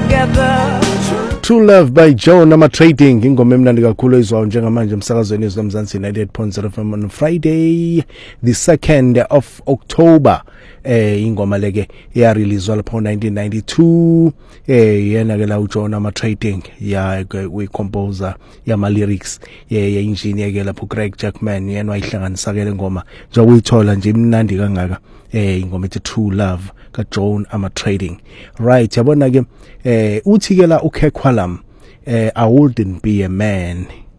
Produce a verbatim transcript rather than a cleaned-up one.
together. True Love by Joe Nama Trading ingoma emnandi kakhulu izwayo njengamanje emsakazweni ezomzansi ninety-eight point zero F M on Friday the second of October. Eh ingoma leke ya release lapho nineteen ninety-two eh yena ke la uJoe Nama Trading ya we composer ya ma lyrics ye ya engineer ke lapho Greg Jackman yena wayihlanganisa ke ngoma nje uyithola nje imnandi kangaka eh ingoma ethi True Love ka Joe Nama Trading. Right yabona ke eh uthi ke la uKekwalam eh I wouldn't be a man